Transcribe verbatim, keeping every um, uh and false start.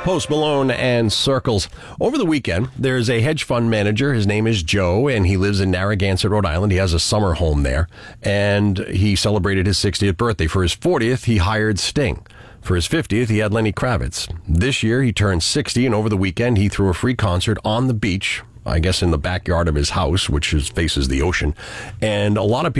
Post Malone and Circles. Over the weekend, there's a hedge fund manager. His name is Joe, and he lives in Narragansett, Rhode Island. He has a summer home there, and he celebrated his sixtieth birthday. For his fortieth, he hired Sting. For his fiftieth, he had Lenny Kravitz. This year, he turned sixty, and over the weekend, he threw a free concert on the beach, I guess in the backyard of his house, which is, faces the ocean. And a lot of people